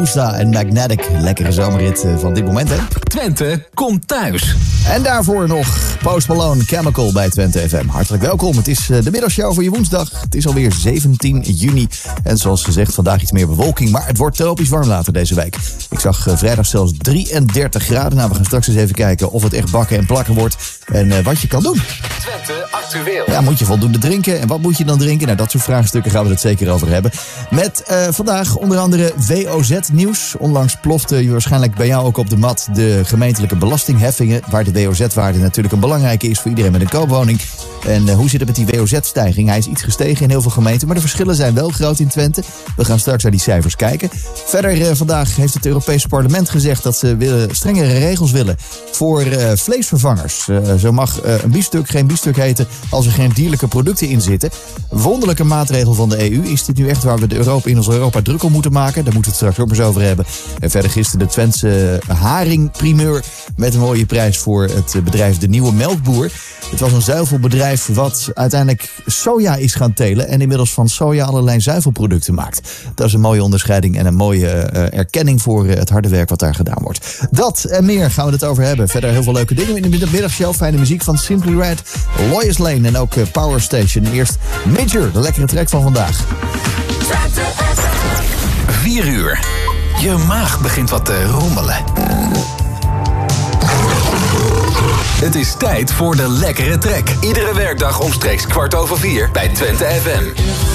Woensdag en Magnetic. Lekkere zomerrit van dit moment, hè? Twente komt thuis. En daarvoor nog Post Malone, Chemical bij Twente FM. Hartelijk welkom. Het is de middagshow voor je woensdag. Het is alweer 17 juni. En zoals gezegd, vandaag iets meer bewolking. Maar het wordt tropisch warm later deze week. Ik zag vrijdag zelfs 33 graden. Nou, we gaan straks eens even kijken of het echt bakken en plakken wordt. En wat je kan doen. Twente actueel. Ja, moet je voldoende drinken? En wat moet je dan drinken? Nou, dat soort vraagstukken gaan we het zeker over hebben. Met vandaag onder andere WOZ-nieuws. Onlangs plofte waarschijnlijk bij jou ook op de mat de gemeentelijke belastingheffingen, waar de WOZ-waarde natuurlijk een belangrijke is voor iedereen met een koopwoning. En hoe zit het met die WOZ-stijging? Hij is iets gestegen in heel veel gemeenten, maar de verschillen zijn wel groot in Twente. We gaan straks naar die cijfers kijken. Verder vandaag heeft het Europese parlement gezegd dat ze strengere regels willen voor vleesvervangers. Zo mag een biefstuk geen biefstuk heten als er geen dierlijke producten in zitten. Wonderlijke maatregel van de EU. Is dit nu echt waar we in ons Europa druk om moeten maken? Daar moeten we het straks ook eens over hebben. En verder gisteren de Twentse haringprimeur met een mooie prijs voor het bedrijf De Nieuwe Melkboer. Het was een zuivelbedrijf wat uiteindelijk soja is gaan telen en inmiddels van soja allerlei zuivelproducten maakt. Dat is een mooie onderscheiding en een mooie erkenning voor het harde werk wat daar gedaan wordt. Dat en meer gaan we het over hebben. Verder heel veel leuke dingen in de middagshow. Fijne muziek van Simply Red, Lois Lane en ook Power Station. Eerst Major, de lekkere track van vandaag. 4 uur. Je maag begint wat te rommelen. Het is tijd voor de lekkere trek. Iedere werkdag omstreeks 4:15 bij Twente FM.